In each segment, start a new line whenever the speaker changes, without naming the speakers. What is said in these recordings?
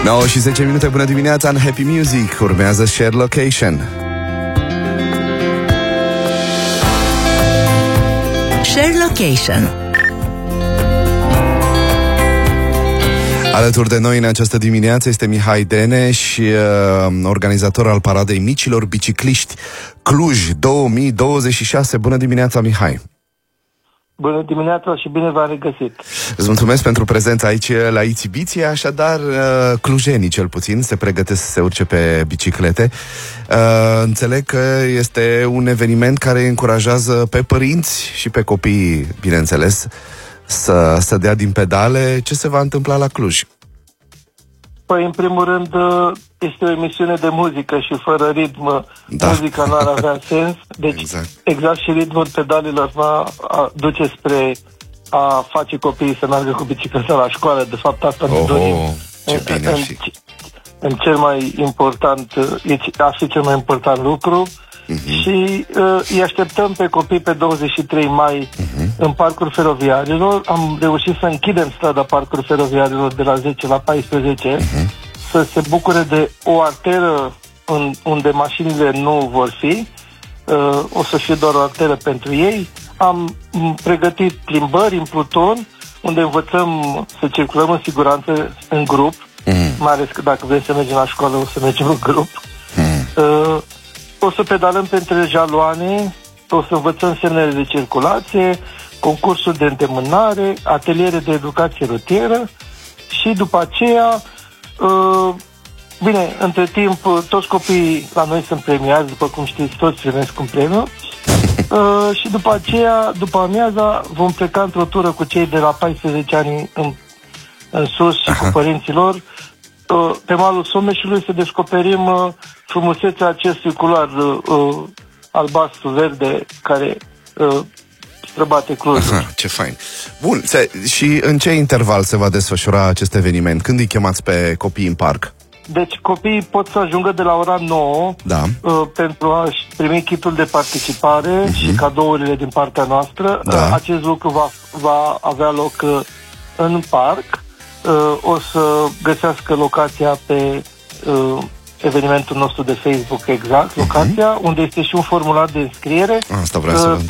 9 și 10 minute, bună dimineața în Happy Music. Urmează Share Location.
Share Location.
Alături de noi în această dimineață este Mihai Deneș, organizator al Paradei Micilor Bicicliști Cluj 2026. Bună dimineața, Mihai!
Bună dimineața și bine v-am regăsit!
Îți mulțumesc pentru prezența aici la Ițibiție, așadar clujenii cel puțin se pregătesc să se urce pe biciclete. Înțeleg că este un eveniment care încurajează pe părinți și pe copii, bineînțeles, să dea din pedale. Ce se va întâmpla la Cluj?
Păi, în primul rând, este o emisiune de muzică și fără ritm, muzica n-ar avea sens. Deci, exact și ritmul pedalelor va duce spre a face copiii să meargă cu bicicleta la școală. De fapt, asta ne dorim. În cel mai important, ar fi cel mai important lucru. Și îi așteptăm pe copii pe 23 mai în Parcul Feroviarilor. Am reușit să închidem strada Parcul Feroviarilor de la 10 la 14, să se bucure de o arteră unde mașinile nu vor fi. O să fie doar o arteră pentru ei. Am pregătit plimbări în pluton, unde învățăm să circulăm în siguranță în grup, mai ales că dacă vrem să mergem la școală o să mergem în grup. O să pedalăm pentru jaloane, o să învățăm semnele de circulație, concursuri de îndemânare, ateliere de educație rutieră și după aceea, bine, între timp, toți copiii la noi sunt premiați, după cum știți, toți primesc un premiu. Și după aceea, după amiaza, vom pleca într-o tură cu cei de la 14 ani în sus și cu părinții lor, pe malul Someșului, să descoperim frumusețea acestui culoar albastru-verde care străbate Clujul.
Ce fain! Bun, și în ce interval se va desfășura acest eveniment? Când îi chemați pe copii în parc?
Deci copiii pot să ajungă de la ora 9 pentru a-și primi kitul de participare și cadourile din partea noastră. Acest lucru va avea loc în parc. O să găsească locația pe evenimentul nostru de Facebook, exact, locația, unde este și un formular de înscriere.
Asta vreau să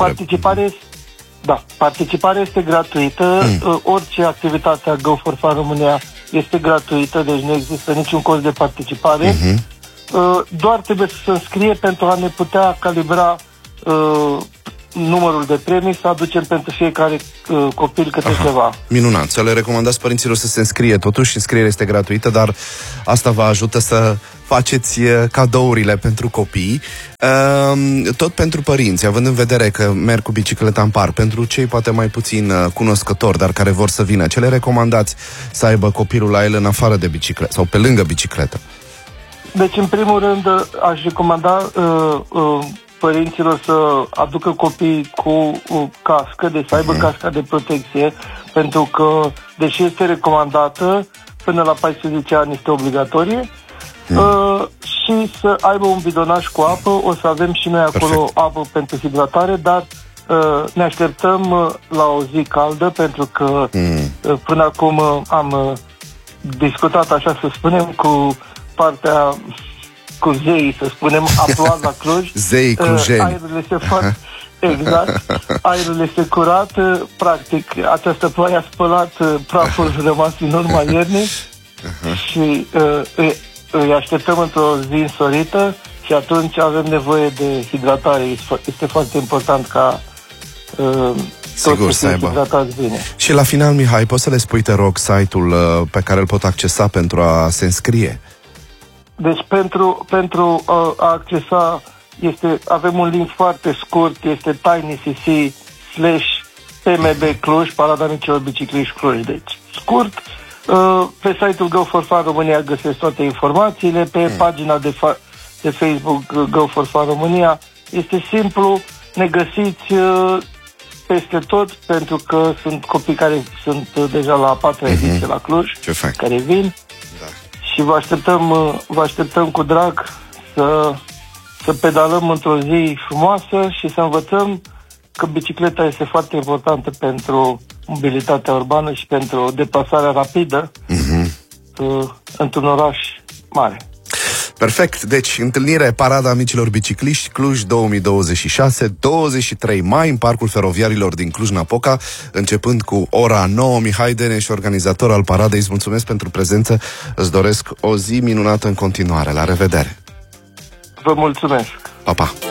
participarea este gratuită. Orice activitate a Go for Fun România este gratuită, deci nu există niciun cost de participare. Doar trebuie să se înscrie pentru a ne putea calibra numărul de premii, să aducem pentru fiecare copil câte ceva.
Minunat. Să le recomandați părinților să se înscrie. Totuși, înscrierea este gratuită, dar asta vă ajută să faceți cadourile pentru copii. Tot pentru părinți, având în vedere că merg cu bicicleta în parc, pentru cei poate mai puțin cunoscători, dar care vor să vină, ce le recomandați să aibă copilul la el în afară de bicicletă sau pe lângă bicicletă?
Deci, în primul rând, aș recomanda părinților să aducă copiii cu cască, deci să aibă casca de protecție, pentru că, deși este recomandată, până la 14 ani este obligatorie, și să aibă un bidonaj cu apă. O să avem și noi acolo apă pentru hidratare, dar ne așteptăm la o zi caldă, pentru că până acum am discutat, așa să spunem, cu partea cu zeii, să spunem, aploat la Cluj.
Zeii clujeni.
Aerul este foarte... Exact. Aerul este curat. Practic, această ploaie a spălat praful rămas în urma iernii și îi așteptăm într-o zi însorită și atunci avem nevoie de hidratare. Este foarte important ca
sigur să aibă
hidratați bine.
Și la final, Mihai, poți să le spui, te rog, site-ul pe care îl pot accesa pentru a se înscrie? Deci
pentru a accesa avem un link foarte scurt, este tinycc/PMB Cluj, Parada Micilor Bicicliști Cluj. Deci scurt, pe site-ul Go for Fun România găsesc toate informațiile, pe pagina de Facebook Go for Fun România este simplu, ne găsiți peste tot, pentru că sunt copii care sunt deja la a 4-a ediție la Cluj, care vin. Și vă așteptăm cu drag să pedalăm într-o zi frumoasă și să învățăm că bicicleta este foarte importantă pentru mobilitatea urbană și pentru deplasarea rapidă. într-un oraș mare.
Perfect. Deci, întâlnire Parada Amicilor Bicicliști Cluj 2026, 23 mai, în Parcul Feroviarilor din Cluj-Napoca, începând cu ora 9. Mihai Deneș, organizator al paradei, îți mulțumesc pentru prezență. Îți doresc o zi minunată în continuare. La revedere!
Vă mulțumesc!
Pa, pa!